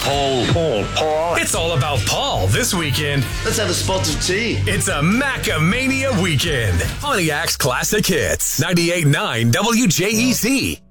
Paul. It's all about Paul this weekend. Let's have a spot of tea. It's a Macamania weekend. Pontiac's Classic Hits. 98.9 WJEC.